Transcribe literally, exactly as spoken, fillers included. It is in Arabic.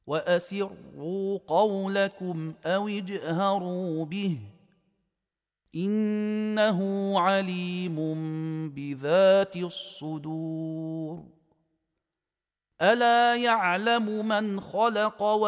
وأسروا قولكم أو اجهروا به إنه عليم بذات الصدور. ألا يعلم من خلق